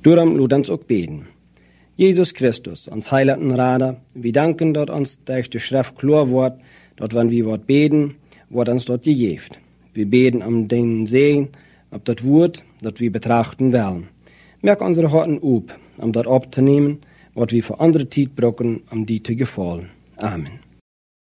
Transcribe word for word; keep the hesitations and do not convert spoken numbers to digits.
Daarom laat ons ook beden. Jesus Christus, ons heiligen Rader, wir danken, dat ons durch die Schrift klar wordt, dat wanneer wir wat beten, wordt ons dort gegeven. Wir beten am den Segen, ob das Wort, dat wir betrachten wollen. Merk unsere Harten op, um das abzunehmen, was wir für andere Zeit brauchen, um die zu gefallen. Amen.